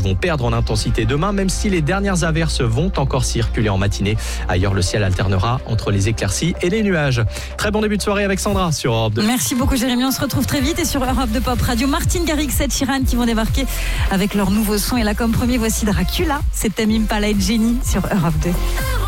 nuages vont perdre en intensité demain, même si les dernières averses vont encore circuler en matinée. Ailleurs, le ciel alternera entre les éclaircies et les nuages. Très bon début de soirée avec Sandra sur Europe 2. Merci beaucoup Jérémy, on se retrouve très vite et sur Europe 2 Pop Radio. Martin Garrix, Ed Sheeran qui vont débarquer avec leur nouveau son. Et là comme premier, voici Dracula, c'est Tame Impala et Jenny sur Europe 2.